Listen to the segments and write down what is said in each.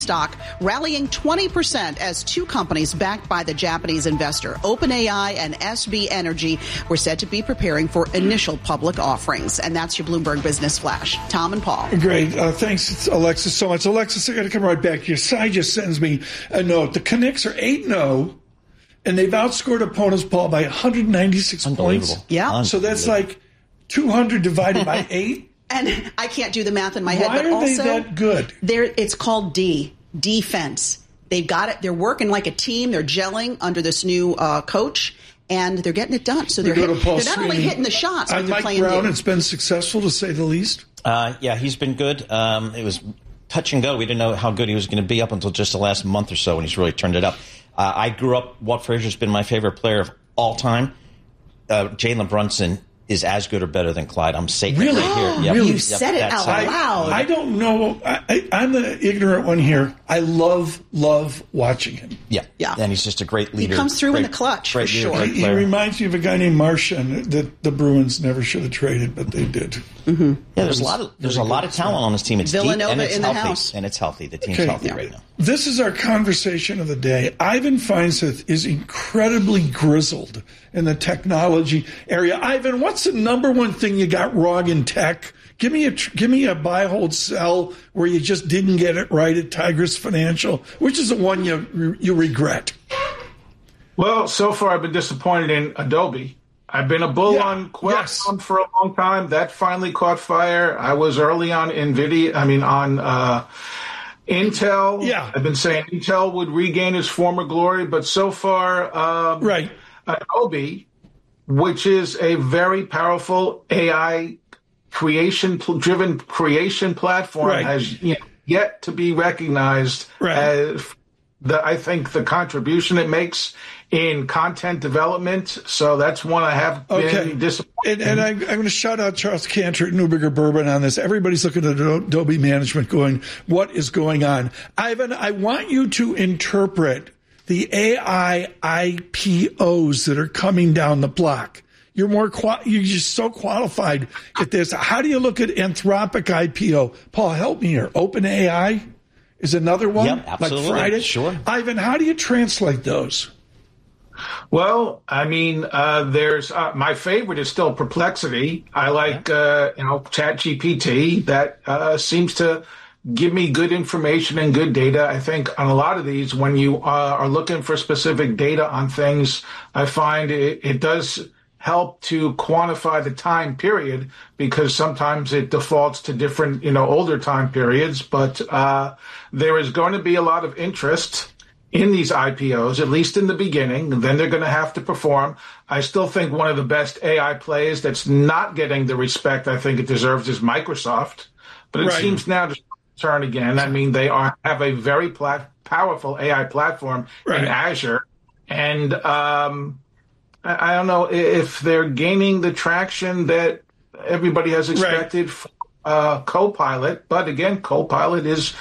stock rallying 20% as two companies backed by the Japanese investor OpenAI and SB Energy were said to be preparing for initial public offerings. And that's your Bloomberg Business Flash. Tom and Paul. Great. Thanks, Alexis, so much. Alexis, I got to come right back. Your side just sends me a note. The Knicks are 8-0, and they've outscored opponents, Paul, by 196 points. Yeah. So that's like 200 divided by 8. And I can't do the math in my head. Why but are they that good? It's called defense. They've got it. They're working like a team. They're gelling under this new coach, and they're getting it done. So they're not only hitting the shots, but they're Mike playing Brown, D. it's been successful, to say the least. Yeah, he's been good. It was touch and go. We didn't know how good he was going to be up until just the last month or so, when he's really turned it up. I grew up, Walt Frazier's been my favorite player of all time. Jalen Brunson is as good or better than Clyde. I'm saying really? Right here. Yep. You said it out loud. I don't know. I'm the ignorant one here. I love watching him. Yeah. And he's just a great leader. He comes through in the clutch, for sure. He reminds me of a guy named Martian that the Bruins never should have traded, but they did. Mm-hmm. Yeah, there's a lot of talent on this team. It's Villanova deep and it's in healthy. the house. And it's healthy. The team's healthy right now. This is our conversation of the day. Ivan Feinseth is incredibly grizzled in the technology area. Ivan, what's the number one thing you got wrong in tech? Give me a buy, hold, sell where you just didn't get it right at Tigris Financial. Which is the one you regret? Well, so far I've been disappointed in Adobe. I've been a bull on Qualcomm for a long time. That finally caught fire. I was early on Intel. Yeah. I've been saying Intel would regain its former glory, but so far, Adobe, which is a very powerful AI driven creation platform, has yet to be recognized as I think the contribution it makes in content development. So that's one I have been disappointed. And I'm going to shout out Charles Cantor at Neuberger Bourbon on this. Everybody's looking at Adobe management going, what is going on? Ivan, I want you to interpret the AI IPOs that are coming down the block. You're just so qualified at this. How do you look at Anthropic IPO? Paul, help me here. OpenAI is another one? Yep, absolutely. Like Friday? Sure. Ivan, how do you translate those? Well, I mean, there's my favorite is still Perplexity. I like, ChatGPT. That seems to give me good information and good data. I think on a lot of these, when you are looking for specific data on things, I find it does help to quantify the time period, because sometimes it defaults to different, older time periods. But there is going to be a lot of interest in these IPOs, at least in the beginning. Then they're going to have to perform. I still think one of the best AI plays that's not getting the respect I think it deserves is Microsoft. But it seems now to turn again. I mean, they have a very powerful AI platform in Azure. And I don't know if they're gaining the traction that everybody has expected for Copilot. But again, Copilot is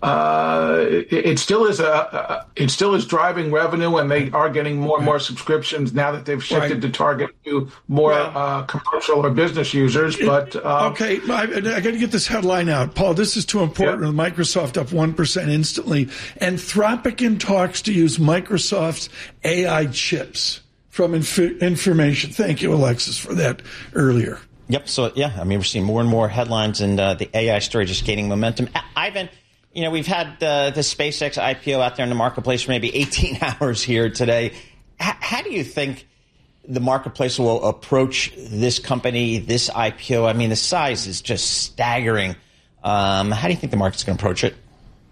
it still is driving revenue, and they are getting more and more subscriptions now that they've shifted to target to more commercial or business users. But okay, I got to get this headline out, Paul. This is too important. With Microsoft up 1% instantly. Anthropic in talks to use Microsoft's AI chips from information. Thank you, Alexis, for that earlier. Yep. So we're seeing more and more headlines, and the AI story just gaining momentum. Ivan, we've had the SpaceX IPO out there in the marketplace for maybe 18 hours here today. How do you think the marketplace will approach this company, this IPO? I mean, the size is just staggering. How do you think the market's going to approach it?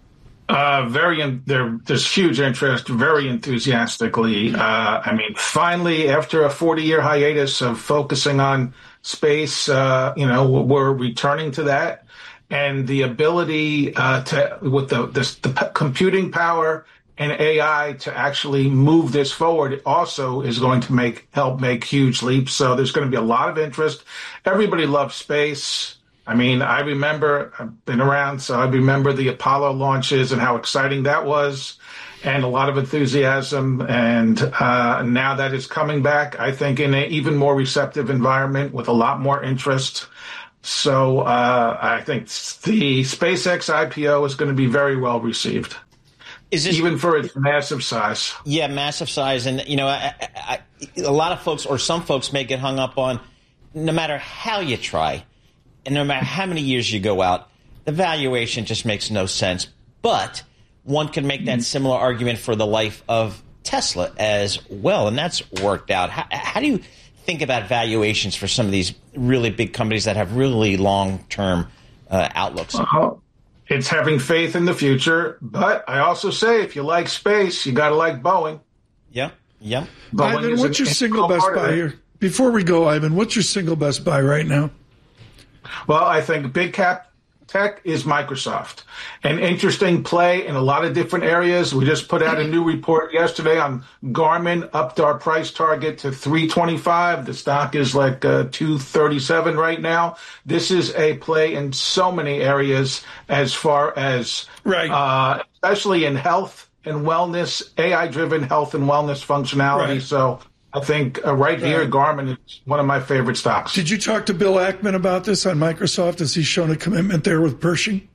There's huge interest, very enthusiastically. Finally, after a 40-year hiatus of focusing on space, we're returning to that. And the ability with the computing power and AI to actually move this forward also is going to help make huge leaps. So there's going to be a lot of interest. Everybody loves space. I mean, I've been around, so I remember the Apollo launches and how exciting that was, and a lot of enthusiasm. And now that is coming back, I think, in an even more receptive environment with a lot more interest. So I think the SpaceX IPO is going to be very well received. Even for its massive size? Yeah, massive size. And, a lot of folks or some folks may get hung up on no matter how you try and no matter how many years you go out, the valuation just makes no sense. But one can make that similar argument for the life of Tesla as well. And that's worked out. How do you think about valuations for some of these really big companies that have really long-term outlooks? It's having faith in the future. But I also say if you like space, you got to like Boeing. Yeah. Ivan, what's your single best buy here? Before we go, Ivan, what's your single best buy right now? Well, I think big cap tech is Microsoft. An interesting play in a lot of different areas. We just put out a new report yesterday on Garmin, upped our price target to $325. The stock is like $237 right now. This is a play in so many areas as far as, especially in health and wellness, AI-driven health and wellness functionality. Right. So I think right here, Garmin is one of my favorite stocks. Did you talk to Bill Ackman about this on Microsoft? Has he shown a commitment there with Pershing?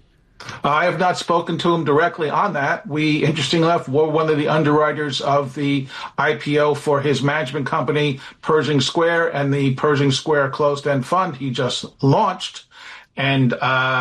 I have not spoken to him directly on that. We, interestingly enough, were one of the underwriters of the IPO for his management company, Pershing Square, and the Pershing Square closed-end fund he just launched. And,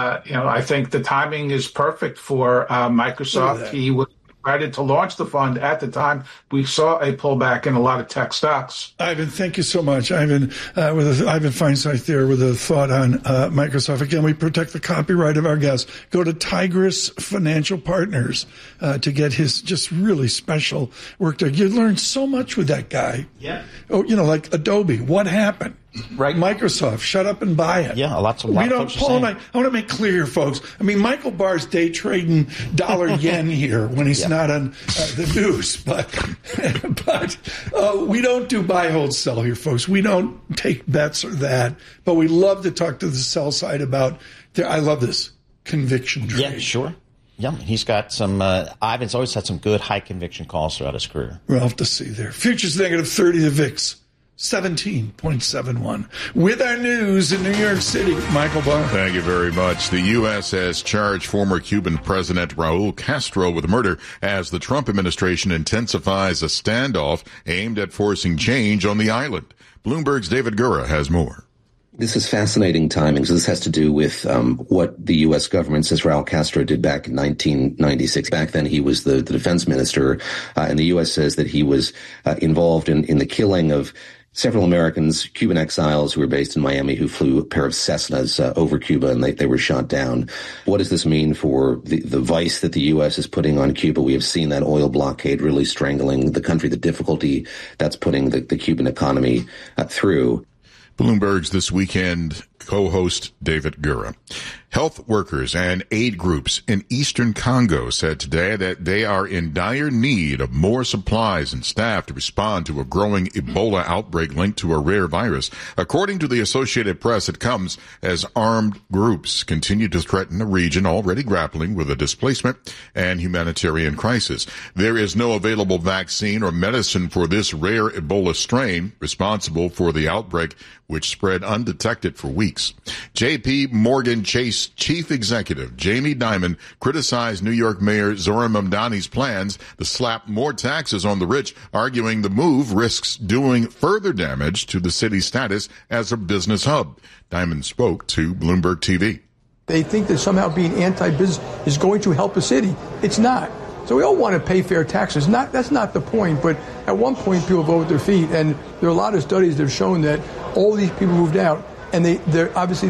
I think the timing is perfect for Microsoft. He was excited to launch the fund at the time. We saw a pullback in a lot of tech stocks. Ivan, thank you so much. Ivan, Ivan Feinstein there with a thought on Microsoft. Again, we protect the copyright of our guests. Go to Tigris Financial Partners to get his just really special work there. You learn so much with that guy. Yeah. Oh, like Adobe. What happened? Right. Microsoft, shut up and buy it. Yeah, lots of folks Paul and I want to make clear, folks. I mean, Michael Barr's day trading dollar yen here when he's not on the news, but we don't do buy, hold, sell here, folks. We don't take bets or that, but we love to talk to the sell side about. I love this conviction trade. Yeah, sure. Yeah, he's got some. Ivan's always had some good high conviction calls throughout his career. We'll have to see there. Futures negative 30, the VIX 17.71. With our news in New York City, Michael Barr. Thank you very much. The U.S. has charged former Cuban President Raul Castro with murder as the Trump administration intensifies a standoff aimed at forcing change on the island. Bloomberg's David Gura has more. This is fascinating timing. So this has to do with what the U.S. government says Raul Castro did back in 1996. Back then, he was the defense minister, and the U.S. says that he was involved in the killing of several Americans, Cuban exiles who were based in Miami, who flew a pair of Cessnas over Cuba, and they were shot down. What does this mean for the vice that the U.S. is putting on Cuba? We have seen that oil blockade really strangling the country, the difficulty that's putting the Cuban economy through. Bloomberg's This Weekend co-host David Gura. Health workers and aid groups in eastern Congo said today that they are in dire need of more supplies and staff to respond to a growing Ebola outbreak linked to a rare virus. According to the Associated Press, it comes as armed groups continue to threaten a region already grappling with a displacement and humanitarian crisis. There is no available vaccine or medicine for this rare Ebola strain responsible for the outbreak, which spread undetected for weeks. J.P. Morgan Chase chief executive Jamie Dimon criticized New York Mayor Zohran Mamdani's plans to slap more taxes on the rich, arguing the move risks doing further damage to the city's status as a business hub. Dimon spoke to Bloomberg TV. They think that somehow being anti-business is going to help a city. It's not. So we all want to pay fair taxes. That's not the point, but at one point people vote with their feet, and there are a lot of studies that have shown that all these people moved out, and they're obviously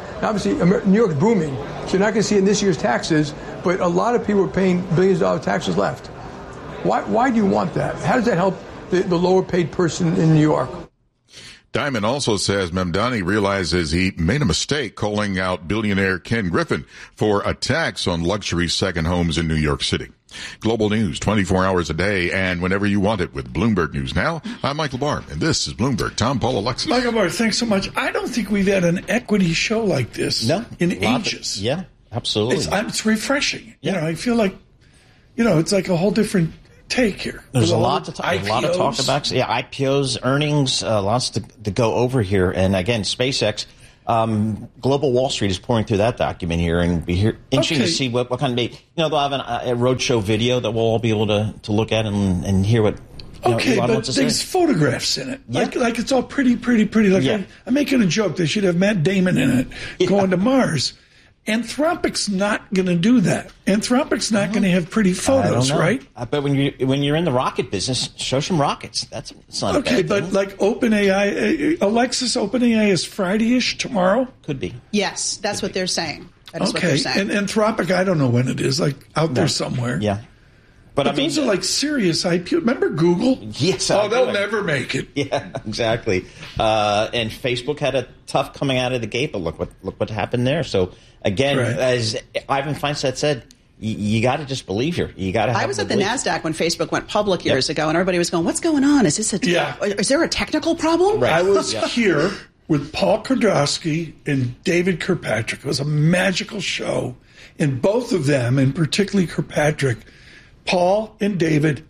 New York's booming, so you're not going to see in this year's taxes, but a lot of people are paying billions of dollars taxes left. Why do you want that? How does that help the lower paid person in New York? Dimon also says Mamdani realizes he made a mistake calling out billionaire Ken Griffin for a tax on luxury second homes in New York City. Global news 24 hours a day and whenever you want it with Bloomberg News Now. I'm Michael Barr, and this is Bloomberg. Tom, Paul, Alexis. Michael Barr, thanks so much. I don't think we've had an equity show like this in ages. Yeah, absolutely. It's refreshing. Yeah. I feel like, it's like a whole different take here. There's a lot to talk about. Yeah, IPOs, earnings, lots to go over here. And again, SpaceX Global Wall Street is pouring through that document here, and be interesting to see what kind of they'll have a roadshow video that we'll all be able to look at and hear what. Okay, but there's photographs in it. Yeah. Like it's all pretty. Like I'm making a joke. They should have Matt Damon in it going to Mars. Anthropic's not going to do that. Anthropic's not going to have pretty photos, right? But when you're in the rocket business, show some rockets. That's not okay. A bad but thing. Like OpenAI, Alexis, OpenAI is Friday-ish tomorrow. Could be. Yes, that's what they're saying. That is what they're saying. And Anthropic, I don't know when it is. Like out there somewhere. Yeah. But I mean, those are like serious IPO. Remember Google? Yes. They'll never make it. Yeah, exactly. And Facebook had a tough coming out of the gate, but look what happened there. So again, as Ivan Feinstein said, you got to just believe here. You got to. I was at the NASDAQ when Facebook went public years ago, and everybody was going, "What's going on? Is this is there a technical problem?" Right. I was here with Paul Kordowski and David Kirkpatrick. It was a magical show, and both of them, and particularly Kirkpatrick. Paul and David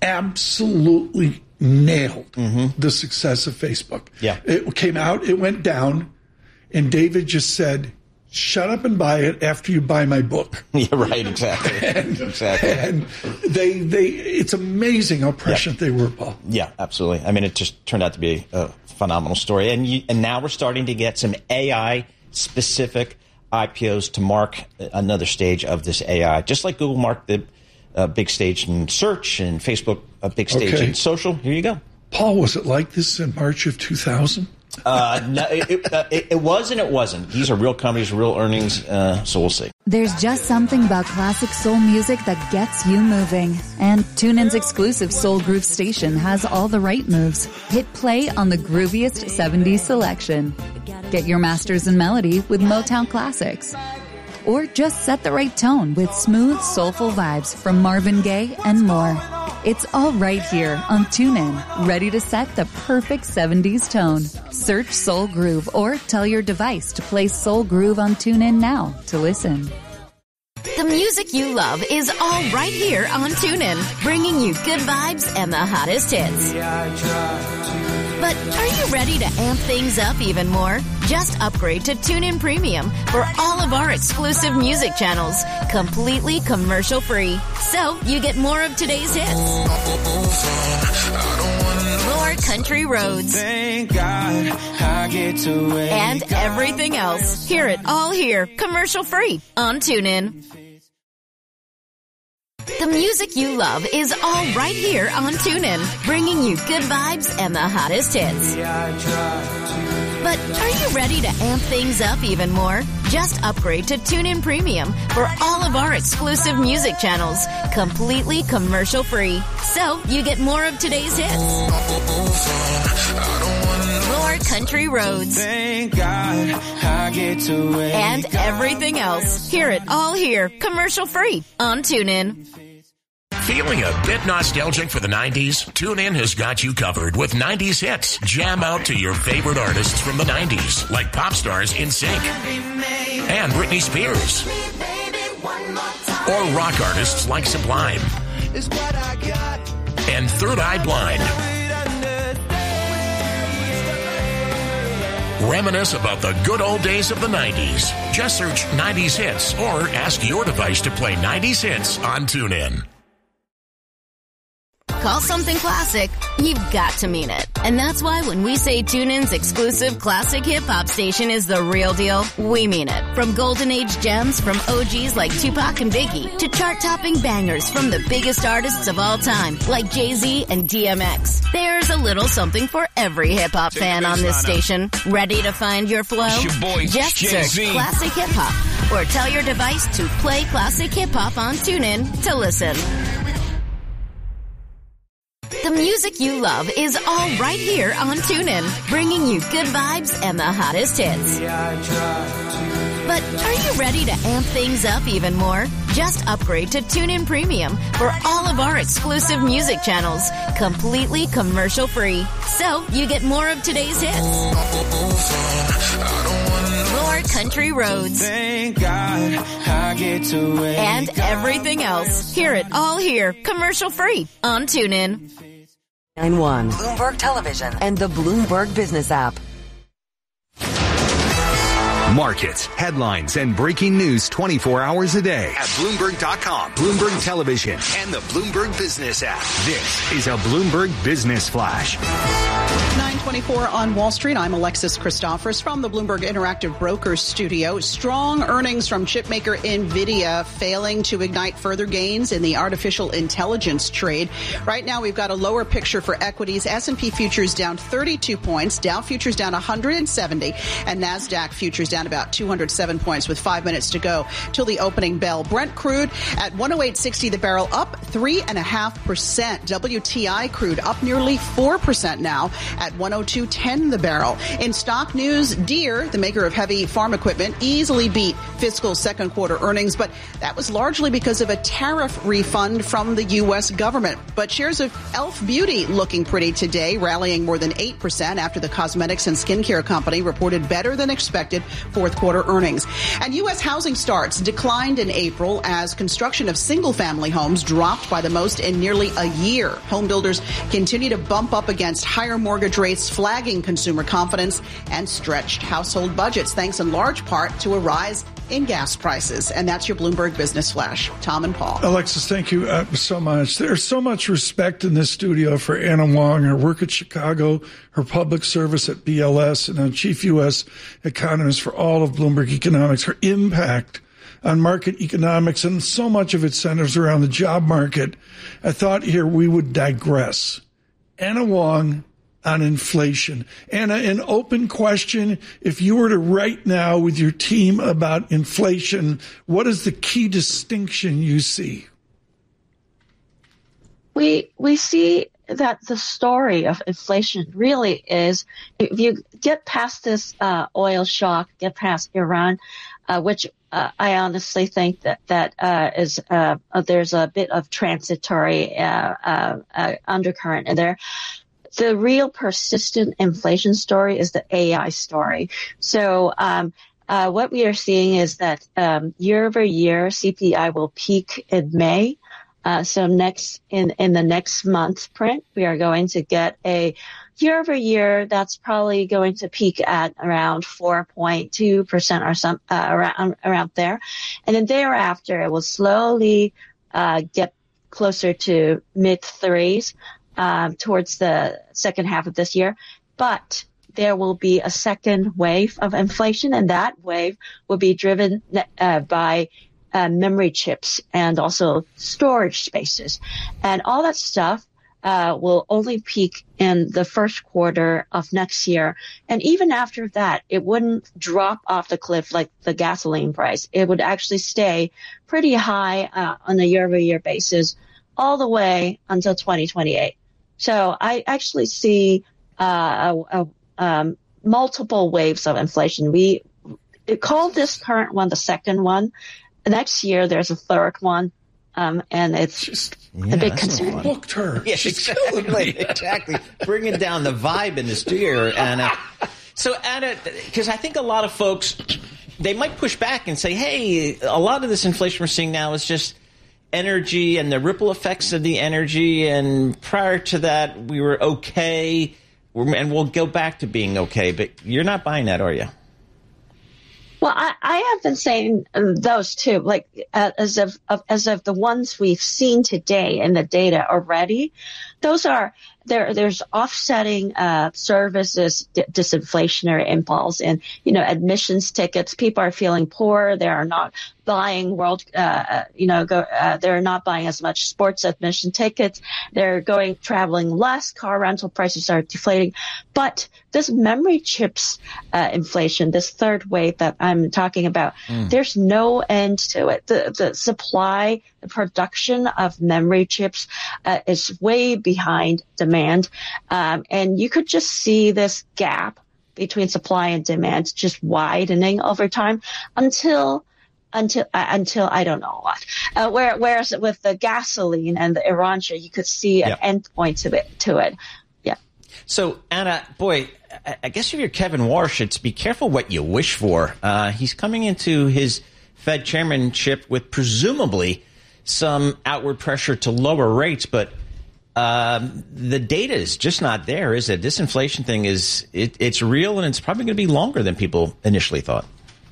absolutely nailed the success of Facebook. Yeah. It came out, it went down, and David just said, shut up and buy it after you buy my book. Yeah, right, exactly. And they it's amazing how prescient they were, Paul. Yeah, absolutely. I mean, it just turned out to be a phenomenal story. And now we're starting to get some AI-specific IPOs to mark another stage of this AI, just like Google marked the big stage in search and Facebook a big stage in social. Here you go. Paul, was it like this in March of 2000? No, it was and it wasn't. These are real companies, real earnings, so we'll see. There's just something about classic soul music that gets you moving. And TuneIn's exclusive Soul Groove station has all the right moves. Hit play on the grooviest 70s selection. Get your masters in melody with Motown Classics. Or just set the right tone with smooth, soulful vibes from Marvin Gaye and more. It's all right here on TuneIn, ready to set the perfect 70s tone. Search Soul Groove or tell your device to play Soul Groove on TuneIn now to listen. The music you love is all right here on TuneIn, bringing you good vibes and the hottest hits. But are you ready to amp things up even more? Just upgrade to TuneIn Premium for all of our exclusive music channels, completely commercial-free. So you get more of today's hits, more country roads, and everything else. Hear it all here, commercial-free on TuneIn. The music you love is all right here on TuneIn, bringing you good vibes and the hottest hits. But are you ready to amp things up even more? Just upgrade to TuneIn Premium for all of our exclusive music channels, completely commercial-free. So you get more of today's hits, more country roads, and everything else. Hear it all here, commercial-free on TuneIn. Feeling a bit nostalgic for the 90s? TuneIn has got you covered with 90s hits. Jam out to your favorite artists from the 90s, like pop stars NSYNC and Britney Spears, or rock artists like Sublime and Third Eye Blind. Reminisce about the good old days of the 90s. Just search 90s hits or ask your device to play 90s hits on TuneIn. Call something classic, you've got to mean it. And that's why when we say TuneIn's exclusive classic hip-hop station is the real deal, we mean it. From golden age gems from OGs like Tupac and Biggie to chart-topping bangers from the biggest artists of all time like Jay-Z and DMX. There's a little something for every hip-hop fan on this station. Ready to find your flow? Just search classic hip-hop or tell your device to play classic hip-hop on TuneIn to listen. The music you love is all right here on TuneIn, bringing you good vibes and the hottest hits. But are you ready to amp things up even more? Just upgrade to TuneIn Premium for all of our exclusive music channels, completely commercial-free. So you get more of today's hits, more country roads, and everything else. Hear it all here, commercial-free on TuneIn. 91 Bloomberg Television and the Bloomberg Business app. Markets, headlines, and breaking news 24 hours a day at Bloomberg.com, Bloomberg Television, and the Bloomberg Business app. This is a Bloomberg Business Flash. 9:24 on Wall Street. I'm Alexis Christophers from the Bloomberg Interactive Brokers studio. Strong earnings from chipmaker NVIDIA failing to ignite further gains in the artificial intelligence trade. Right now, we've got a lower picture for equities. S&P futures down 32 points, Dow futures down 170, and NASDAQ futures down about 207 points with 5 minutes to go till the opening bell. Brent crude at 108.60 the barrel, up 3.5%. WTI crude up nearly 4% now at 102.10 the barrel. In stock news, Deere, the maker of heavy farm equipment, easily beat fiscal second quarter earnings, but that was largely because of a tariff refund from the U.S. government. But shares of Elf Beauty looking pretty today, rallying more than 8% after the cosmetics and skincare company reported better than expected fourth quarter earnings. And U.S. housing starts declined in April as construction of single-family homes dropped by the most in nearly a year. Home builders continue to bump up against higher mortgage rates, flagging consumer confidence and stretched household budgets, thanks in large part to a rise in gas prices. And that's your Bloomberg Business Flash. Tom and Paul. Alexis, thank you so much. There's so much respect in this studio for Anna Wong, her work at Chicago, her public service at BLS, and a chief U.S. economist for all of Bloomberg Economics, her impact on market economics, and so much of it centers around the job market. I thought here we would digress. Anna Wong on inflation. Anna, an open question. If you were to write now with your team about inflation, what is the key distinction you see? We see that the story of inflation really is, if you get past this oil shock, get past Iran, which I honestly think that is there's a bit of transitory undercurrent in there. The real persistent inflation story is the AI story. So what we are seeing is that year over year, CPI will peak in May. So in the next month print, we are going to get a year over year that's probably going to peak at around 4.2% or some around there, and then thereafter it will slowly get closer to mid threes towards the second half of this year. But there will be a second wave of inflation, and that wave will be driven by memory chips and also storage spaces. And all that stuff will only peak in the first quarter of next year. And even after that, it wouldn't drop off the cliff like the gasoline price. It would actually stay pretty high on a year-over-year basis all the way until 2028. So I actually see multiple waves of inflation. We call this current one the second one. Next year, there's a third one, and it's just a big concern. Booked her. Yes, exactly. Bringing down the vibe in the studio, Anna. So, Anna, because I think a lot of folks, they might push back and say, hey, a lot of this inflation we're seeing now is just energy and the ripple effects of the energy, and prior to that, we were okay, and we'll go back to being okay. But you're not buying that, are you? Well, I have been saying those too, like as of the ones we've seen today in the data already. Those are there's offsetting services disinflationary impulse, and admissions tickets. People are feeling poor. They are not buying they're not buying as much sports admission tickets. They're traveling less. Car rental prices are deflating. But this memory chips inflation, this third wave that I'm talking about, there's no end to it. The supply, the production of memory chips is way behind demand. And you could just see this gap between supply and demand just widening over time until I don't know what. Whereas with the gasoline and the Iran share, you could see an end point to it. Yeah. So, Anna, boy, I guess if you're Kevin Warsh, it's be careful what you wish for. He's coming into his Fed chairmanship with presumably some outward pressure to lower rates, but the data is just not there, is it? This inflation thing it's real, and it's probably going to be longer than people initially thought.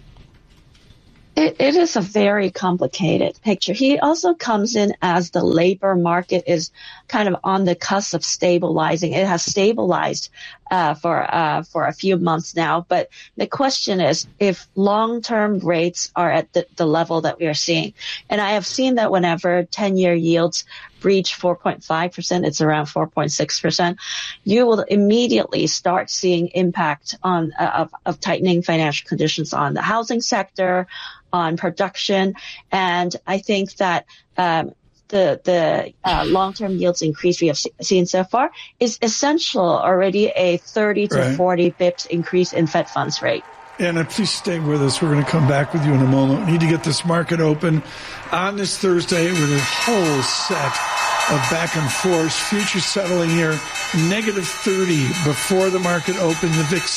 It is a very complicated picture. He also comes in as the labor market is kind of on the cusp of stabilizing. It has stabilized for a few months now. But the question is if long-term rates are at the level that we are seeing. And I have seen that whenever 10-year yields breach 4.5%, it's around 4.6%, you will immediately start seeing impact on of tightening financial conditions on the housing sector, on production. And I think that the long-term yields increase we have seen so far is essential already a 30 to 40 bips increase in Fed funds rate. Anna, please stay with us. We're going to come back with you in a moment. We need to get this market open on this Thursday with a whole set of back and forth. Futures settling here negative 30 before the market opened. The VIX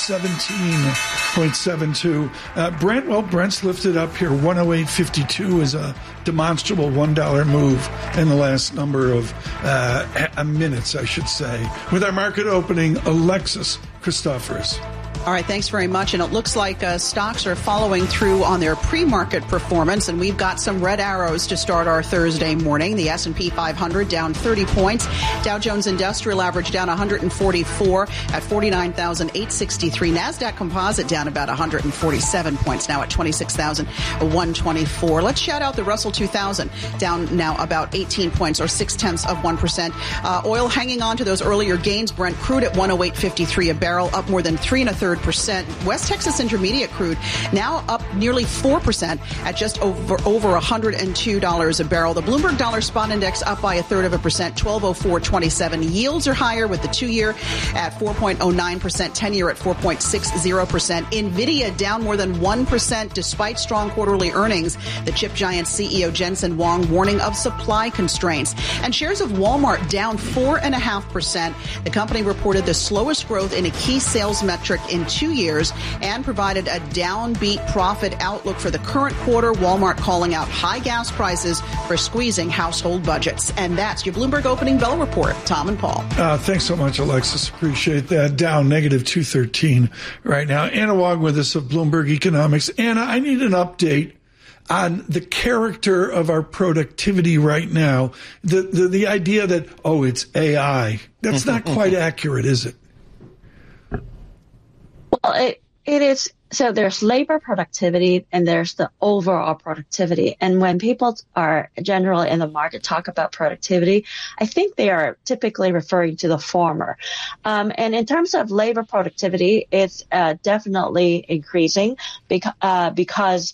17.72. Brent's lifted up here. 108.52 is a demonstrable $1 move in the last number of minutes, I should say. With our market opening, Alexis Christoforous. All right, thanks very much. And it looks like stocks are following through on their pre-market performance, and we've got some red arrows to start our Thursday morning. The S&P 500 down 30 points. Dow Jones Industrial Average down 144 at 49,863. NASDAQ Composite down about 147 points, now at 26,124. Let's shout out the Russell 2000, down now about 18 points or 0.6%. Oil hanging on to those earlier gains. Brent crude at 108.53 a barrel, up more than 3 1/3%. West Texas Intermediate crude now up nearly 4% at just over $102 a barrel. The Bloomberg Dollar Spot Index up by 1/3%, 1204.27. Yields are higher with the 2-year at 4.09%, 10-year at 4.60%. Nvidia down more than 1% despite strong quarterly earnings. The chip giant CEO Jensen Huang warning of supply constraints. And shares of Walmart down 4.5%. The company reported the slowest growth in a key sales metric in 2 years and provided a downbeat profit outlook for the current quarter. Walmart calling out high gas prices for squeezing household budgets. And that's your Bloomberg Opening Bell Report. Tom and Paul. Thanks so much, Alexis. Appreciate that. Down negative 213 right now. Anna Wong with us of Bloomberg Economics. Anna, I need an update on the character of our productivity right now. The idea that, it's AI. That's not quite accurate, is it? Well, it is. So there's labor productivity and there's the overall productivity. And when people are generally in the market talk about productivity, I think they are typically referring to the former. And in terms of labor productivity, it's definitely increasing because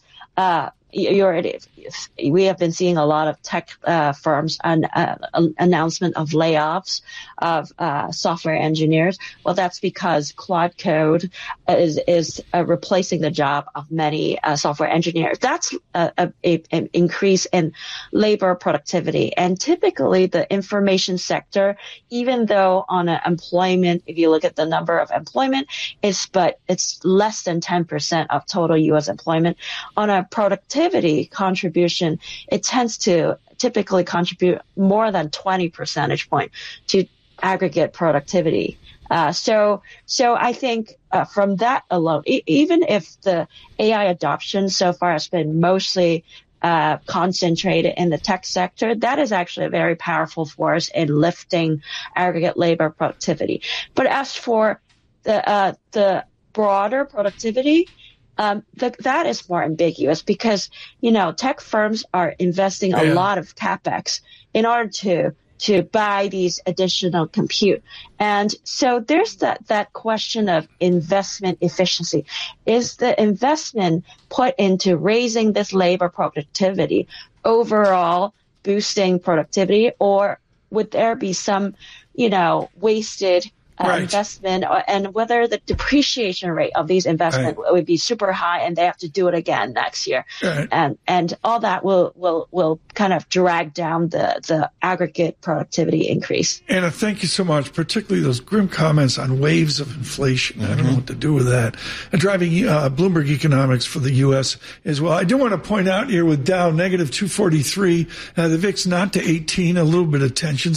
we have been seeing a lot of tech firms announcement of layoffs of software engineers. Well, that's because Claude Code is replacing the job of many software engineers. That's an increase in labor productivity. And typically the information sector, even though on employment, if you look at the number of employment, it's less than 10% of total U.S. employment. On a productivity contribution, it tends to typically contribute more than 20 percentage point to aggregate productivity. So I think from that alone, even if the AI adoption so far has been mostly concentrated in the tech sector, that is actually a very powerful force in lifting aggregate labor productivity. But as for the broader productivity, that is more ambiguous because, tech firms are investing a lot of CapEx in order to buy these additional compute. And so there's that question of investment efficiency. Is the investment put into raising this labor productivity overall boosting productivity, or would there be some, wasted investment, and whether the depreciation rate of these investments would be super high and they have to do it again next year. And all that will kind of drag down the aggregate productivity increase. Anna, thank you so much, particularly those grim comments on waves of inflation. I don't know what to do with that. And driving Bloomberg Economics for the U.S. as well. I do want to point out here with Dow negative 243, the VIX not to 18, a little bit of tension,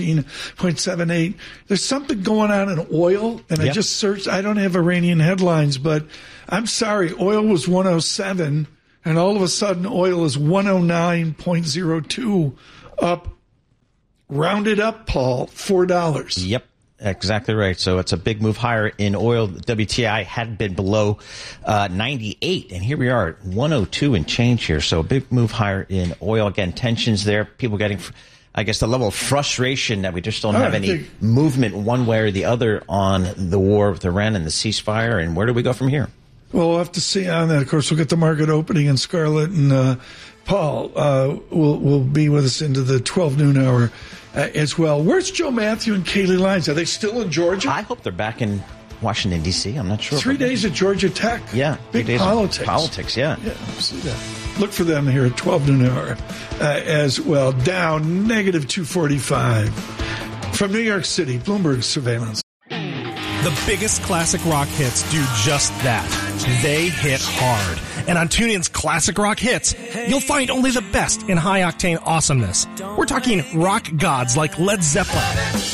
17.78. There's something going on in oil, and I just searched. I don't have Iranian headlines, but I'm sorry, oil was 107 and all of a sudden oil is 109.02 up, rounded up, Paul, $4. Yep. Exactly right. So it's a big move higher in oil. WTI had been below 98, and here we are at 102 and change here. So a big move higher in oil. Again, tensions there. People getting, I guess, the level of frustration that we just don't have any movement one way or the other on the war with Iran and the ceasefire. And where do we go from here? Well, we'll have to see on that. Of course, we'll get the market opening, and Scarlett and Paul will be with us into the 12 noon hour as well. Where's Joe Matthew and Kaylee Lyons? Are they still in Georgia? I hope they're back in Washington, D.C. I'm not sure. 3 days at Georgia Tech. Yeah. Big politics. Politics, yeah. Yeah, see that. Look for them here at 12 noon hour as well. Down negative 245. From New York City, Bloomberg surveillance. The biggest classic rock hits do just that. They hit hard. And on TuneIn's Classic Rock Hits, you'll find only the best in high-octane awesomeness. We're talking rock gods like Led Zeppelin,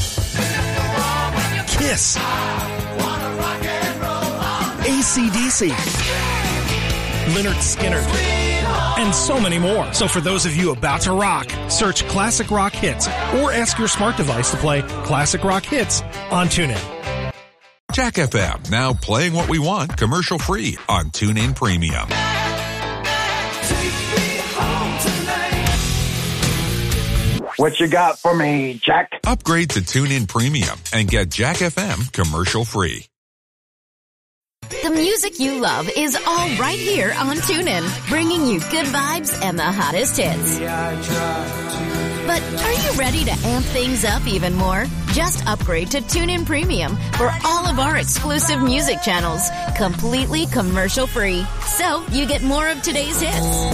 Kiss, AC/DC, Lynyrd Skynyrd, and so many more. So for those of you about to rock, search Classic Rock Hits or ask your smart device to play Classic Rock Hits on TuneIn. Jack FM, now playing what we want commercial-free on TuneIn Premium. What you got for me, Jack? Upgrade to TuneIn Premium and get Jack FM commercial-free. The music you love is all right here on TuneIn, bringing you good vibes and the hottest hits. But are you ready to amp things up even more? Just upgrade to TuneIn Premium for all of our exclusive music channels, completely commercial-free. So you get more of today's hits.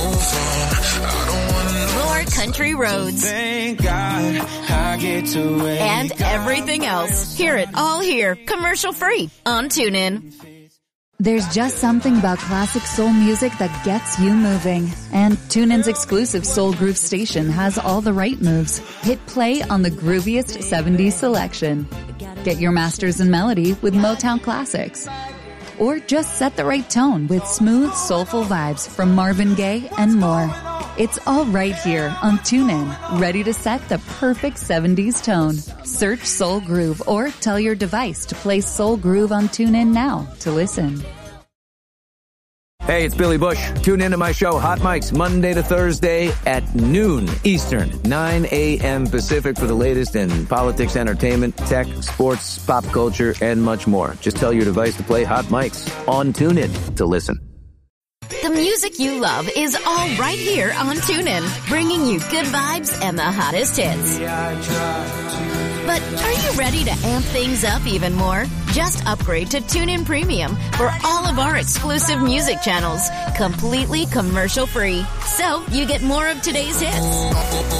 More country roads. Thank God I get to wake and everything else. Hear it all here, commercial-free on TuneIn. There's just something about classic soul music that gets you moving. And TuneIn's exclusive Soul Groove station has all the right moves. Hit play on the grooviest 70s selection. Get your masters in melody with Motown classics. Or just set the right tone with smooth, soulful vibes from Marvin Gaye and more. It's all right here on TuneIn, ready to set the perfect 70s tone. Search Soul Groove or tell your device to play Soul Groove on TuneIn now to listen. Hey, it's Billy Bush. Tune into my show, Hot Mics, Monday to Thursday at noon Eastern, 9 a.m. Pacific for the latest in politics, entertainment, tech, sports, pop culture, and much more. Just tell your device to play Hot Mics on TuneIn to listen. The music you love is all right here on TuneIn, bringing you good vibes and the hottest hits. But are you ready to amp things up even more? Just upgrade to TuneIn Premium for all of our exclusive music channels, completely commercial-free. So you get more of today's hits.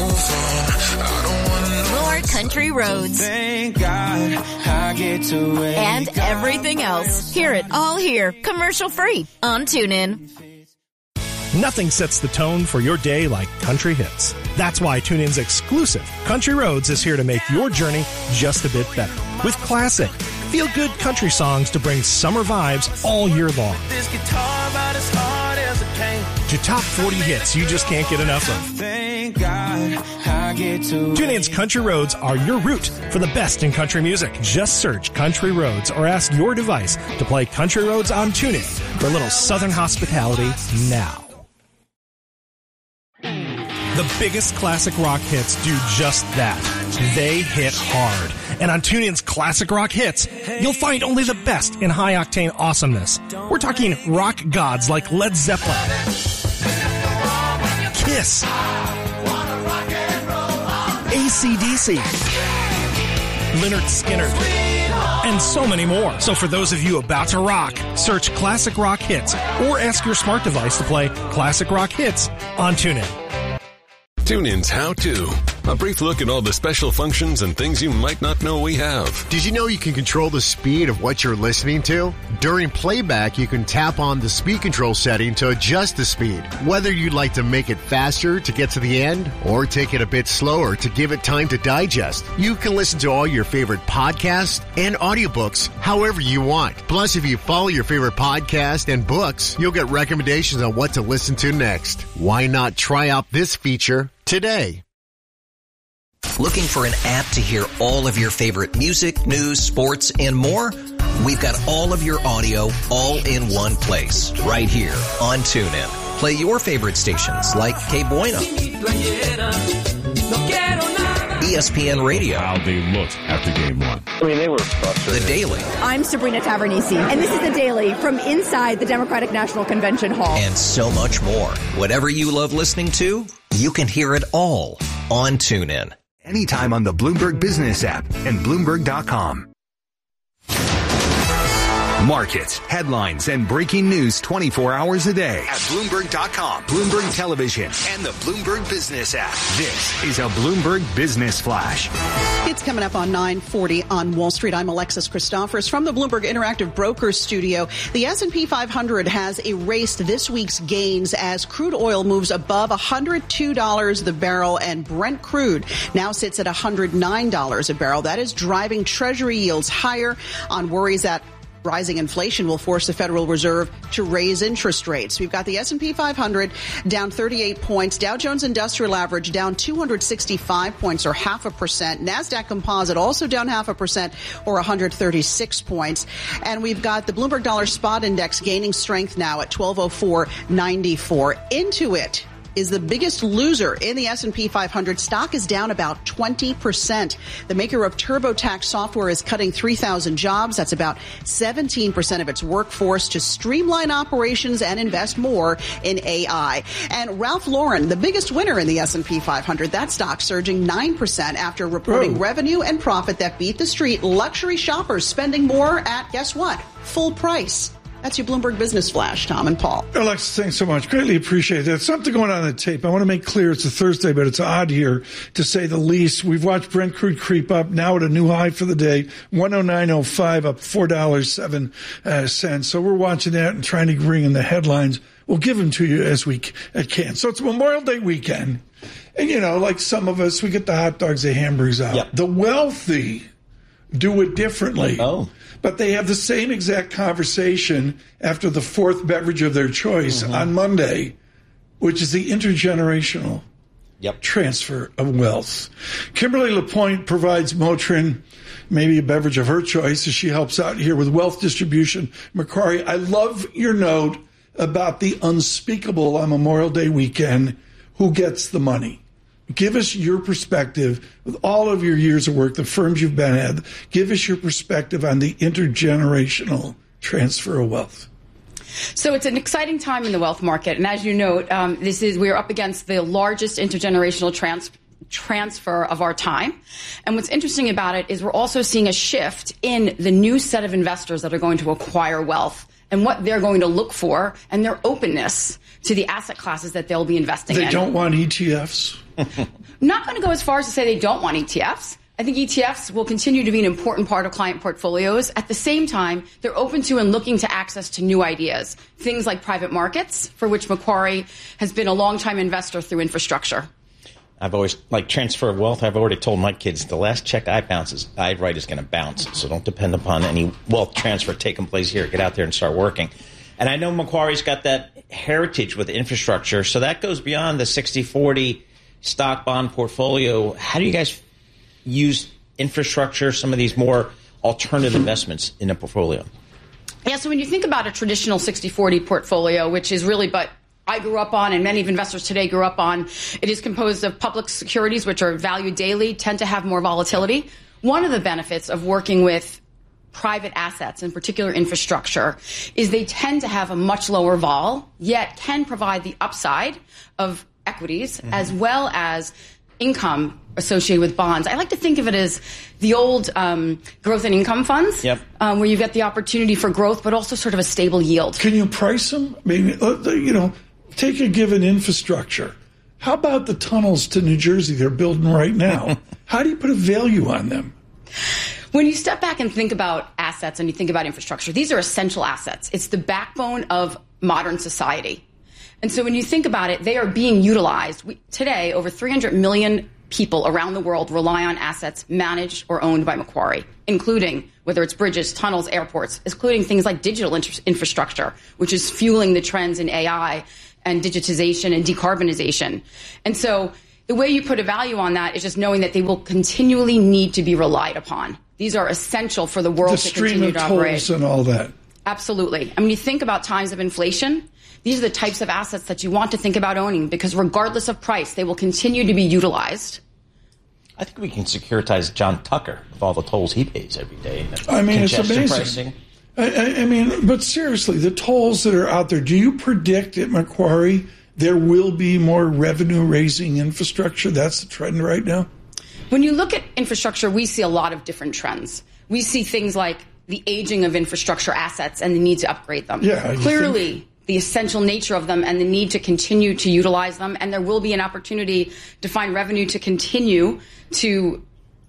More country roads. Thank God I get to wake and everything else. Hear it all here, commercial-free on TuneIn. Nothing sets the tone for your day like country hits. That's why TuneIn's exclusive Country Roads is here to make your journey just a bit better. With classic, feel-good country songs to bring summer vibes all year long. This guitar about as hard as it came. To top 40 hits you just can't get enough of. Thank God I get to TuneIn's Country Roads are your route for the best in country music. Just search Country Roads or ask your device to play Country Roads on TuneIn for a little Southern hospitality now. The biggest classic rock hits do just that. They hit hard. And on TuneIn's Classic Rock Hits, you'll find only the best in high-octane awesomeness. We're talking rock gods like Led Zeppelin, Kiss, AC/DC, Lynyrd Skynyrd, and so many more. So for those of you about to rock, search Classic Rock Hits or ask your smart device to play Classic Rock Hits on TuneIn. TuneIn's How To A brief look at all the special functions and things you might not know we have. Did you know you can control the speed of what you're listening to? During playback, you can tap on the speed control setting to adjust the speed. Whether you'd like to make it faster to get to the end or take it a bit slower to give it time to digest, you can listen to all your favorite podcasts and audiobooks however you want. Plus, if you follow your favorite podcast and books, you'll get recommendations on what to listen to next. Why not try out this feature today? Looking for an app to hear all of your favorite music, news, sports, and more? We've got all of your audio all in one place, right here on TuneIn. Play your favorite stations like Que Bueno, ESPN Radio. How they looked after game one. I mean, they were frustrated. The Daily. I'm Sabrina Tavernisi, and this is The Daily from inside the Democratic National Convention Hall. And so much more. Whatever you love listening to, you can hear it all on TuneIn. Anytime on the Bloomberg Business app and Bloomberg.com. Markets, headlines, and breaking news 24 hours a day at Bloomberg.com, Bloomberg Television, and the Bloomberg Business app. This is a Bloomberg Business Flash. It's coming up on 9:40 on Wall Street. I'm Alexis Christophers from the Bloomberg Interactive Brokers studio. The S&P 500 has erased this week's gains as crude oil moves above $102 the barrel, and Brent crude now sits at $109 a barrel. That is driving Treasury yields higher on worries that rising inflation will force the Federal Reserve to raise interest rates. We've got the S&P 500 down 38 points. Dow Jones Industrial Average down 265 points or 0.5%. NASDAQ Composite also down 0.5% or 136 points. And we've got the Bloomberg Dollar Spot Index gaining strength now at 1204.94. Intuit is the biggest loser in the S&P 500. Stock is down about 20%. The maker of TurboTax software is cutting 3,000 jobs. That's about 17% of its workforce to streamline operations and invest more in AI. And Ralph Lauren, the biggest winner in the S&P 500, that stock surging 9% after reporting revenue and profit that beat the street. Luxury shoppers spending more at, guess what, full price. That's your Bloomberg Business Flash, Tom and Paul. Alexis, thanks so much. Greatly appreciate that. Something going on in the tape. I want to make clear it's a Thursday, but it's odd here, to say the least. We've watched Brent crude creep up, now at a new high for the day, 109.05, up $4.07. So we're watching that and trying to bring in the headlines. We'll give them to you as we can. So it's Memorial Day weekend. And, you know, like some of us, we get the hot dogs, the hamburgers out. Yep. The wealthy do it differently. But they have the same exact conversation after the fourth beverage of their choice on Monday, which is the intergenerational transfer of wealth. Kimberly LaPointe provides Motrin, maybe a beverage of her choice, as she helps out here with wealth distribution. Macquarie, I love your note about the unspeakable on Memorial Day weekend. Who gets the money? Give us your perspective with all of your years of work, the firms you've been at. Give us your perspective on the intergenerational transfer of wealth. So it's an exciting time in the wealth market. And as you note, we're up against the largest intergenerational transfer of our time. And what's interesting about it is we're also seeing a shift in the new set of investors that are going to acquire wealth and what they're going to look for and their openness to the asset classes that they'll be investing in. They don't want ETFs? Not going to go as far as to say they don't want ETFs. I think ETFs will continue to be an important part of client portfolios. At the same time, they're open to and looking to access to new ideas. Things like private markets, for which Macquarie has been a long-time investor through infrastructure. I've always, like transfer of wealth, I've already told my kids the last check I write is going to bounce. So don't depend upon any wealth transfer taking place here. Get out there and start working. And I know Macquarie's got that heritage with infrastructure. So that goes beyond the 60-40 stock bond portfolio. How do you guys use infrastructure, some of these more alternative investments in a portfolio? Yeah, so when you think about a traditional 60-40 portfolio, which is really but I grew up on and many investors today grew up on, it is composed of public securities, which are valued daily, tend to have more volatility. One of the benefits of working with private assets, in particular infrastructure, is they tend to have a much lower vol, yet can provide the upside of equities as well as income associated with bonds. I like to think of it as the old growth and income funds, where you get the opportunity for growth, but also sort of a stable yield. Can you price them? Maybe, take a given infrastructure. How about the tunnels to New Jersey they're building right now? How do you put a value on them? When you step back and think about assets and you think about infrastructure, these are essential assets. It's the backbone of modern society. And so when you think about it, they are being utilized. Today, over 300 million people around the world rely on assets managed or owned by Macquarie, including whether it's bridges, tunnels, airports, including things like digital infrastructure, which is fueling the trends in AI and digitization and decarbonization. And so the way you put a value on that is just knowing that they will continually need to be relied upon. These are essential for the world to continue to operate. The stream of tolls and all that. Absolutely. I mean, you think about times of inflation, these are the types of assets that you want to think about owning because regardless of price, they will continue to be utilized. I think we can securitize John Tucker with all the tolls he pays every day. I mean, it's amazing. I mean, but seriously, the tolls that are out there, do you predict at Macquarie there will be more revenue-raising infrastructure? That's the trend right now? When you look at infrastructure, we see a lot of different trends. We see things like the aging of infrastructure assets and the need to upgrade them. Yeah, clearly, the essential nature of them and the need to continue to utilize them. And there will be an opportunity to find revenue to continue to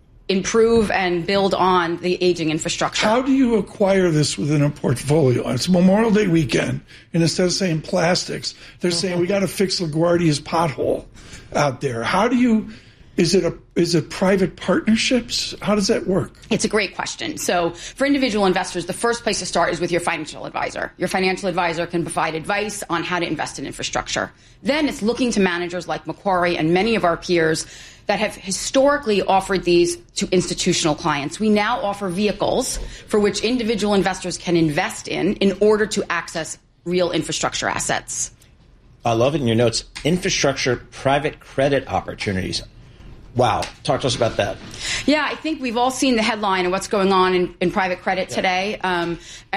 improve and build on the aging infrastructure. How do you acquire this within a portfolio? It's Memorial Day weekend, and instead of saying plastics, they're saying we got to fix LaGuardia's pothole out there. How do you... Is it private partnerships? How does that work? It's a great question. So for individual investors, the first place to start is with your financial advisor. Your financial advisor can provide advice on how to invest in infrastructure. Then it's looking to managers like Macquarie and many of our peers that have historically offered these to institutional clients. We now offer vehicles for which individual investors can invest in order to access real infrastructure assets. I love it in your notes. Infrastructure private credit opportunities. Wow. Talk to us about that. Yeah, I think we've all seen the headline of what's going on in private credit today. And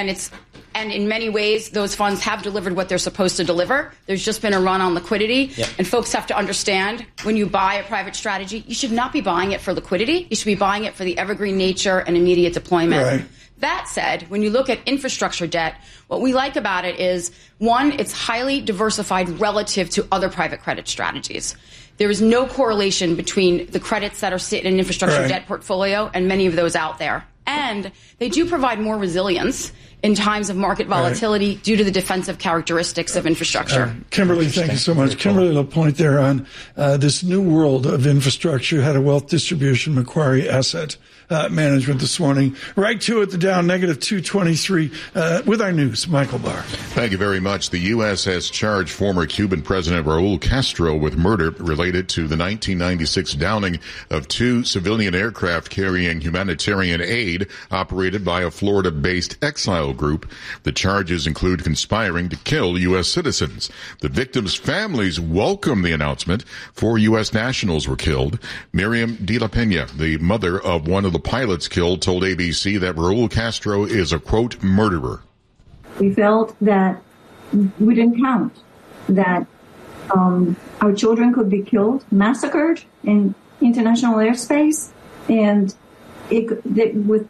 in many ways, those funds have delivered what they're supposed to deliver. There's just been a run on liquidity. Yep. And folks have to understand when you buy a private strategy, you should not be buying it for liquidity. You should be buying it for the evergreen nature and immediate deployment. Right. That said, when you look at infrastructure debt, what we like about it is, one, it's highly diversified relative to other private credit strategies. There is no correlation between the credits that are sitting in an infrastructure debt portfolio and many of those out there. And they do provide more resilience in times of market volatility due to the defensive characteristics of infrastructure. Kimberly, thank you so much. Kimberly LaPointe there on this new world of infrastructure, head of wealth distribution, Macquarie Asset Management this morning. Right to it, the Dow negative 223 with our news. Michael Barr. Thank you very much. The U.S. has charged former Cuban President Raul Castro with murder related to the 1996 downing of two civilian aircraft carrying humanitarian aid operated by a Florida-based exile group. The charges include conspiring to kill U.S. citizens. The victims' families welcome the announcement. 4 U.S. nationals were killed. Miriam de la Pena, the mother of one of the pilots killed, told ABC that Raul Castro is a, quote, murderer. We felt that we didn't count, that our children could be killed, massacred in international airspace, and with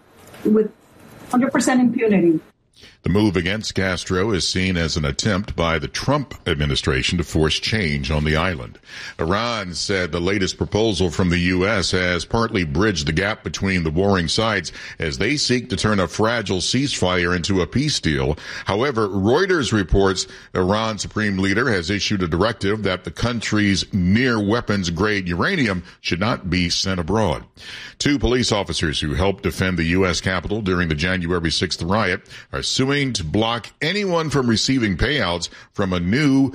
100% impunity. The move against Castro is seen as an attempt by the Trump administration to force change on the island. Iran said the latest proposal from the U.S. has partly bridged the gap between the warring sides as they seek to turn a fragile ceasefire into a peace deal. However, Reuters reports Iran's supreme leader has issued a directive that the country's near weapons-grade uranium should not be sent abroad. 2 police officers who helped defend the U.S. Capitol during the January 6th riot are suing to block anyone from receiving payouts from a new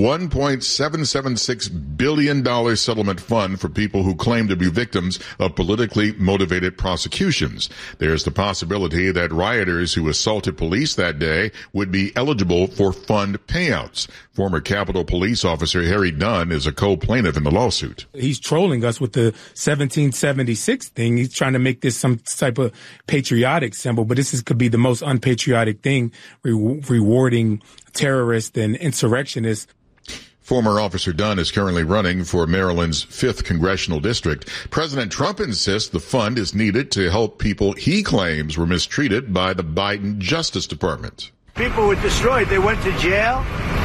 $1.776 billion settlement fund for people who claim to be victims of politically motivated prosecutions. There's the possibility that rioters who assaulted police that day would be eligible for fund payouts. Former Capitol Police Officer Harry Dunn is a co-plaintiff in the lawsuit. He's trolling us with the 1776 thing. He's trying to make this some type of patriotic symbol, but could be the most unpatriotic thing, rewarding terrorists and insurrectionists. Former Officer Dunn is currently running for Maryland's 5th congressional district. President Trump insists the fund is needed to help people he claims were mistreated by the Biden Justice Department. People were destroyed. They went to jail.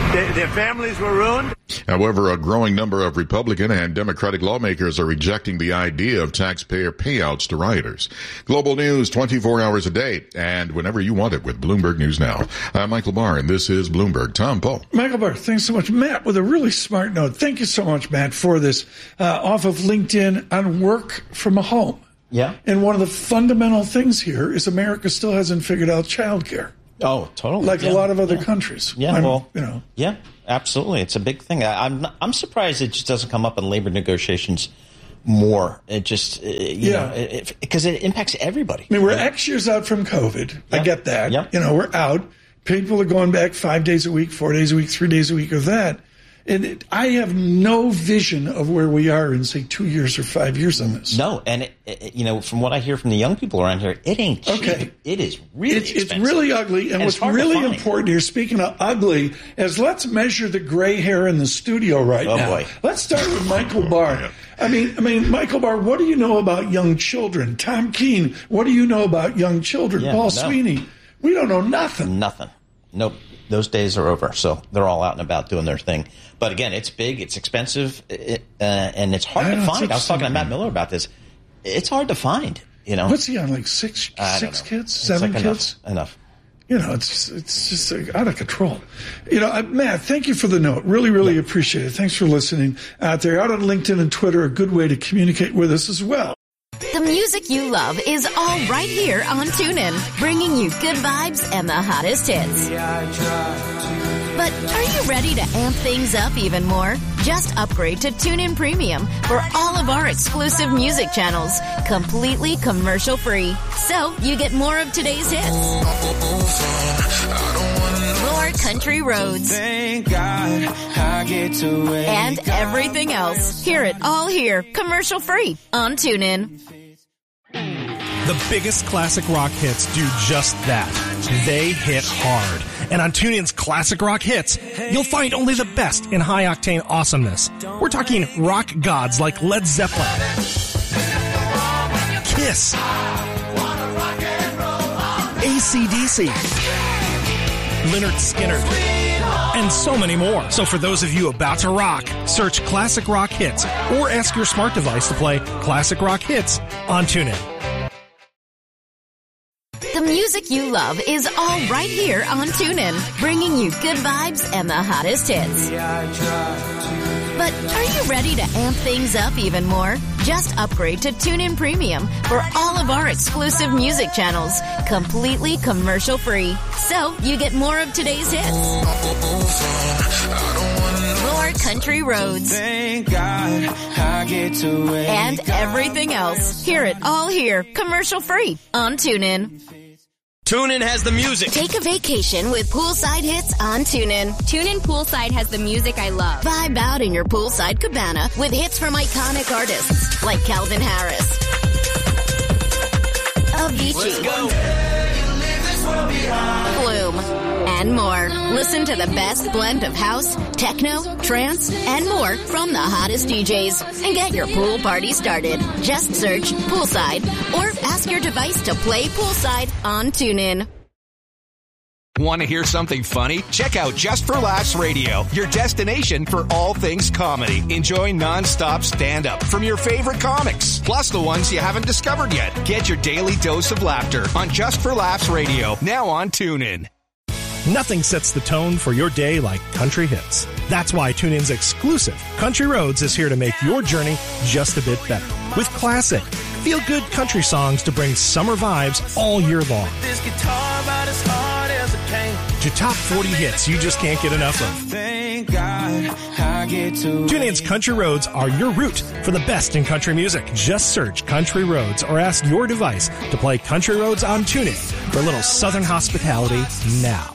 Their families were ruined. However, a growing number of Republican and Democratic lawmakers are rejecting the idea of taxpayer payouts to rioters. Global news 24 hours a day and whenever you want it with Bloomberg News Now. I'm Michael Barr, and this is Bloomberg. Tom Poe. Michael Barr, thanks so much. Matt, with a really smart note. Thank you so much, Matt, for this off of LinkedIn on work from home. Yeah. And one of the fundamental things here is America still hasn't figured out childcare. Oh, totally. Like a lot of other countries. Yeah, Yeah, absolutely. It's a big thing. I'm surprised it just doesn't come up in labor negotiations more. It just, because it impacts everybody. I mean, we're X years out from COVID. Yep. I get that. Yep. We're out. People are going back 5 days a week, 4 days a week, 3 days a week of that. And I have no vision of where we are in, say, 2 years or 5 years on this. No, and from what I hear from the young people around here, it ain't cheap. Okay. It is really expensive. It's really ugly. And what's really important here, speaking of ugly, is let's measure the gray hair in the studio now. Boy. Let's start with Michael Barr. I mean, Michael Barr, what do you know about young children? Tom Keene, what do you know about young children? Paul Sweeney, we don't know nothing. Nothing. Nope. Those days are over. So they're all out and about doing their thing. But again, it's big, it's expensive, and it's hard to find. I was talking to Matt Miller about this. It's hard to find, What's he on, like six kids? 7 kids? Enough. It's just out of control. Matt, thank you for the note. Really, really appreciate it. Thanks for listening out there. Out on LinkedIn and Twitter, a good way to communicate with us as well. The music you love is all right here on TuneIn, bringing you good vibes and the hottest hits. But are you ready to amp things up even more? Just upgrade to TuneIn Premium for all of our exclusive music channels, completely commercial-free. So you get more of today's hits. More country roads. Thank God I get to wake and everything else. Hear it all here, commercial-free on TuneIn. The biggest classic rock hits do just that. They hit hard. And on TuneIn's Classic Rock Hits, you'll find only the best in high-octane awesomeness. We're talking rock gods like Led Zeppelin, Kiss, AC/DC, Lynyrd Skynyrd, and so many more. So for those of you about to rock, search Classic Rock Hits or ask your smart device to play Classic Rock Hits on TuneIn. The music you love is all right here on TuneIn, bringing you good vibes and the hottest hits. But are you ready to amp things up even more? Just upgrade to TuneIn Premium for all of our exclusive music channels, completely commercial-free. So you get more of today's hits. More country roads. Thank God I get to wake and everything else. Hear it all here, commercial-free on TuneIn. TuneIn has the music. Take a vacation with poolside hits on TuneIn. TuneIn Poolside has the music I love. Vibe out in your poolside cabana with hits from iconic artists like Calvin Harris, Avicii, Flume, and more. Listen to the best blend of house, techno, trance, and more from the hottest DJs. And get your pool party started. Just search Poolside or ask your device to play Poolside on TuneIn. Want to hear something funny? Check out Just for Laughs Radio, your destination for all things comedy. Enjoy non-stop stand-up from your favorite comics, plus the ones you haven't discovered yet. Get your daily dose of laughter on Just for Laughs Radio, now on TuneIn. Nothing sets the tone for your day like country hits. That's why TuneIn's exclusive Country Roads is here to make your journey just a bit better. With classic, feel-good country songs to bring summer vibes all year long. This guitar about as hard as it can. To top 40 hits you just can't get enough of. Thank God I get to TuneIn's Country Roads are your route for the best in country music. Just search Country Roads or ask your device to play Country Roads on TuneIn for a little southern hospitality now.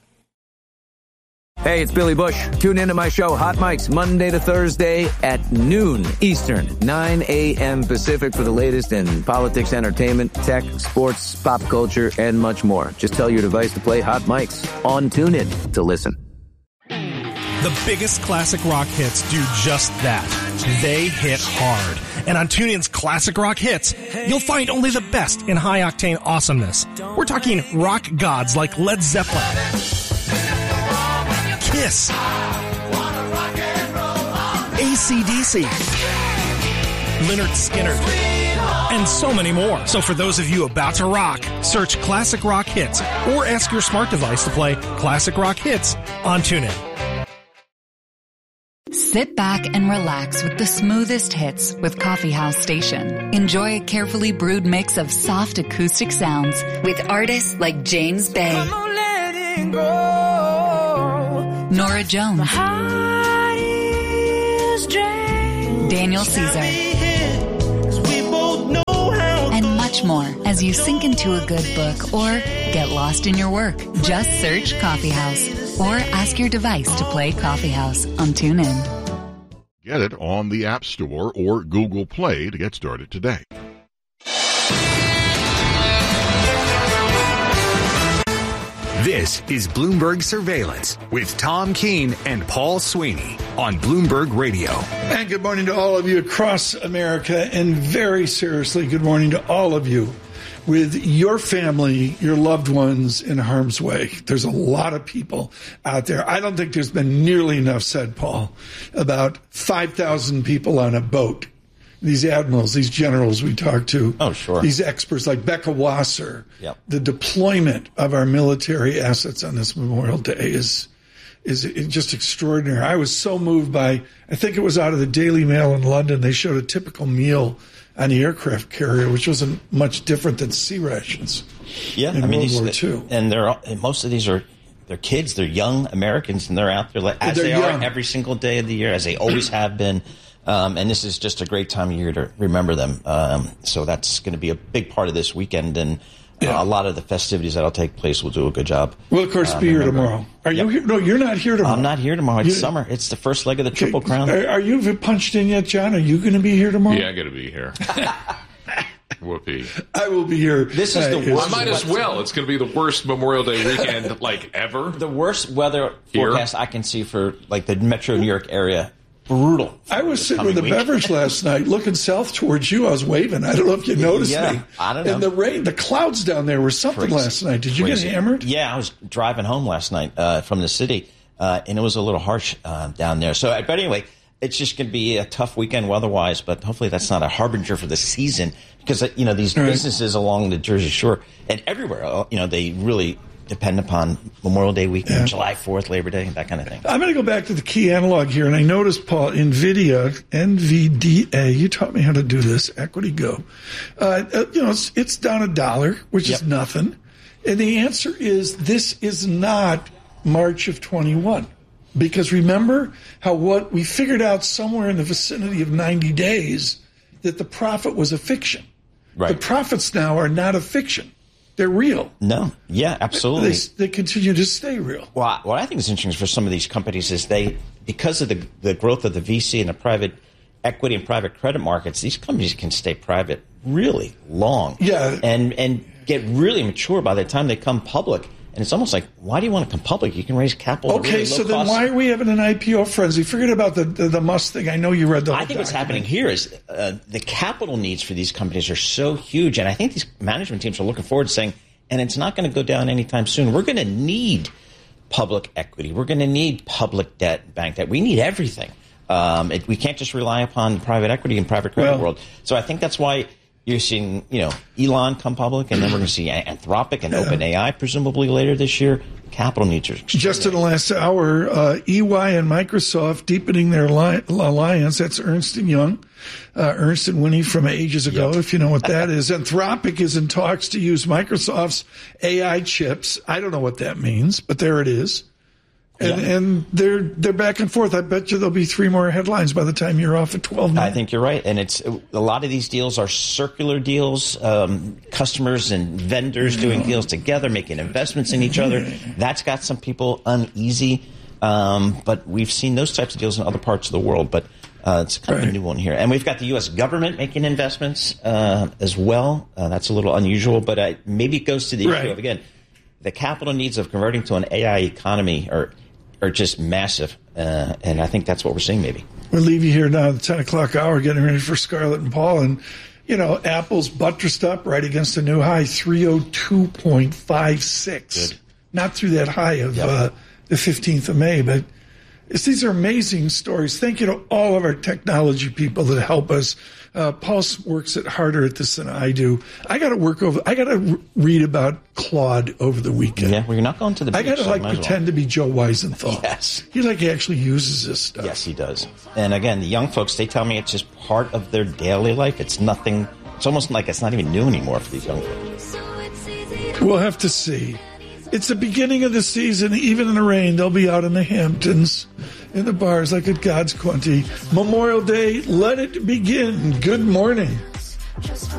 Hey, it's Billy Bush. Tune into my show, Hot Mics, Monday to Thursday at noon Eastern, 9 a.m. Pacific for the latest in politics, entertainment, tech, sports, pop culture, and much more. Just tell your device to play Hot Mics on TuneIn to listen. The biggest classic rock hits do just that. They hit hard. And on TuneIn's Classic Rock Hits, you'll find only the best in high-octane awesomeness. We're talking rock gods like Led Zeppelin, Kiss, Kiss, AC/DC, Lynyrd Skynyrd, and so many more. So for those of you about to rock, search Classic Rock Hits or ask your smart device to play Classic Rock Hits on TuneIn. Sit back and relax with the smoothest hits with Coffee House Station. Enjoy a carefully brewed mix of soft acoustic sounds with artists like James Bay, Nora Jones, Daniel Caesar, and much more as you sink into a good book or get lost in your work. Just search Coffee House or ask your device to play Coffee House on TuneIn. Get it on the App Store or Google Play to get started today. This is Bloomberg Surveillance with Tom Keene and Paul Sweeney on Bloomberg Radio. And good morning to all of you across America, and very seriously, good morning to all of you with your family, your loved ones in harm's way. There's a lot of people out there. I don't think there's been nearly enough said, Paul, about 5,000 people on a boat. These admirals, these generals we talked to. Oh, sure. These experts like Becca Wasser. Yep. The deployment of our military assets on this Memorial Day is just extraordinary. I was so moved by, I think it was out of the Daily Mail in London, they showed a typical meal on the aircraft carrier, which wasn't much different than sea rations. Yeah, in World War II. And most of these are kids. They're young Americans, and they're out there as they are every single day of the year, as they always have been. And this is just a great time of year to remember them. So that's going to be a big part of this weekend, and a lot of the festivities that'll take place will do a good job. We'll, of course, be here tomorrow. Are you here? No, you're not here tomorrow. I'm not here tomorrow. It's summer. It's the first leg of the Triple Crown. Are you punched in yet, John? Are you going to be here tomorrow? Yeah, I'm going to be here. Whoopee. I will be here. This is the worst. I might as well. It's going to be the worst Memorial Day weekend ever. The worst weather forecast I can see for the Metro New York area. Brutal. I was sitting with a beverage last night, looking south towards you. I was waving. I don't know if you noticed me. I don't know. And the rain, the clouds down there were something last night. Did you get hammered? Yeah, I was driving home last night from the city, and it was a little harsh down there. So, but anyway, it's just going to be a tough weekend weather-wise, but hopefully that's not a harbinger for the season because, these businesses along the Jersey Shore and everywhere, they really depend upon Memorial Day weekend, July 4th, Labor Day, that kind of thing. I'm going to go back to the key analog here, and I noticed, Paul, NVIDIA, you taught me how to do this, Equity Go. It's down $1, which is nothing. And the answer is this is not March of 21. Because remember how what we figured out somewhere in the vicinity of 90 days that the profit was a fiction. Right. The profits now are not a fiction. They're real. No. Yeah, absolutely. They continue to stay real. Well, what I think is interesting for some of these companies is because of the growth of the VC and the private equity and private credit markets, these companies can stay private really long. Yeah. And get really mature by the time they come public. And it's almost like, why do you want to come public? You can raise capital. Okay, really so then why are we having an IPO frenzy? Forget about the Musk thing. I know you read the whole I think what's happening here is the capital needs for these companies are so huge. And I think these management teams are looking forward to saying, and it's not going to go down anytime soon. We're going to need public equity. We're going to need public debt, bank debt. We need everything. We can't just rely upon private equity and private credit world. So I think that's why you're seeing, Elon come public, and then we're going to see Anthropic and OpenAI presumably later this year. Capital needs are just in the last hour. EY and Microsoft deepening their alliance. That's Ernst & Young, Ernst & Winnie from ages ago, if you know what that is. Anthropic is in talks to use Microsoft's AI chips. I don't know what that means, but there it is. And they're back and forth. I bet you there'll be 3 more headlines by the time you're off at 12 I think you're right. And it's a lot of these deals are circular deals, customers and vendors doing deals together, making investments in each other. That's got some people uneasy. But we've seen those types of deals in other parts of the world. But it's kind of a new one here. And we've got the U.S. government making investments as well. That's a little unusual. But maybe it goes to the issue of, again, the capital needs of converting to an AI economy are just massive, and I think that's what we're seeing maybe. We'll leave you here now at the 10 o'clock hour, getting ready for Scarlett and Paul. And, Apple's buttressed up right against a new high, 302.56. Not through that high of the 15th of May, but These are amazing stories. Thank you to all of our technology people that help us. Paul works harder at this than I do. I got to read about Claude over the weekend. Yeah, well, you're not going to the beach. I got to pretend to be Joe Weisenthal. Yes. He actually uses this stuff. Yes, he does. And again, the young folks, they tell me it's just part of their daily life. It's nothing. It's almost like it's not even new anymore for these young folks. We'll have to see. It's the beginning of the season. Even in the rain, they'll be out in the Hamptons, in the bars like at God's Quinty. Memorial Day, let it begin. Good morning.